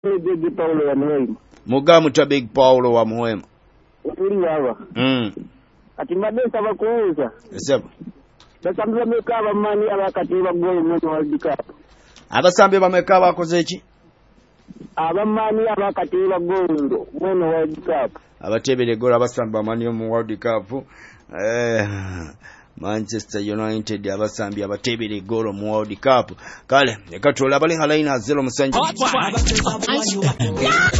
Big Paulo wa Muhema. Mugamu ta Big Paulo wa Muhema. Tuli hawa. Ati madesa bakuuza. Sebo. Basambi bameka mani abakati bagole mu World Cup. Abasambi bameka bakoze eki? Abamani abakati bagondo mu World Cup. Abatebere gora abasambi bamani mu World Cup. Manchester United abasambi abatebere goro mu World Cup. Kale, ekatola bali halaina 0 musanju.